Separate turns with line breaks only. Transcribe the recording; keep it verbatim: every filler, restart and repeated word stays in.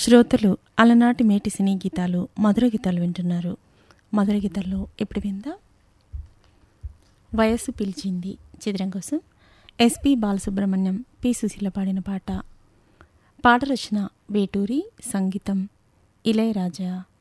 శ్రోతలు అలనాటి మేటి సినీ గీతాలు మధుర గీతాలు వింటున్నారు. మధుర గీతాల్లో ఇప్పుడు విందాం వయస్సు పిలిచింది చిత్రం కోసం ఎస్పి బాలసుబ్రహ్మణ్యం, పి సుశీల పాడిన పాట. పాట రచన వేటూరి, సంగీతం ఇళయరాజా.